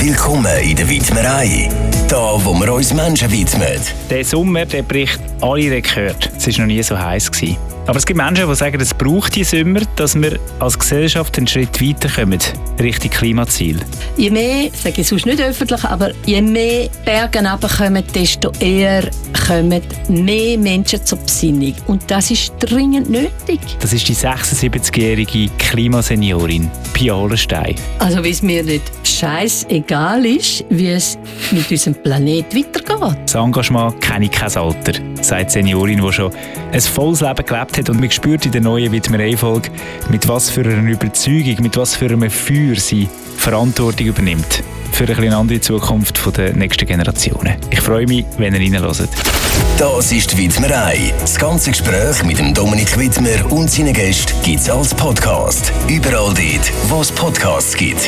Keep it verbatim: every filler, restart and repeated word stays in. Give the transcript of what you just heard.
Willkommen in der Widmerei. Da, wo wir uns Menschen widmen. Der Sommer, der bricht alle Rekorde. Es war noch nie so heiß gewesen. Aber es gibt Menschen, die sagen, es braucht die Sommer, dass wir als Gesellschaft einen Schritt weiterkommen, Richtung Klimaziel. Je mehr, sage ich sonst nicht öffentlich, aber je mehr Berge runterkommen, desto eher kommen mehr Menschen zur Besinnung. Und das ist dringend nötig. Das ist die sechsundsiebzigjährige Klimaseniorin Pia Hollenstein. Also, wie es mir nicht scheißegal ist, wie es mit unserem Planet weitergeht. Das Engagement kenne kein Alter, sagt die Seniorin, die schon ein volles Leben gelebt hat. Und man spürt in der neuen Widmerei-Folge, mit was für einer Überzeugung, mit was für einem Feuer sie Verantwortung übernimmt für eine andere Zukunft der nächsten Generationen. Ich freue mich, wenn ihr reinhört. Das ist die Widmerei. Das ganze Gespräch mit dem Dominik Widmer und seinen Gästen gibt es als Podcast. Überall dort, wo es Podcasts gibt.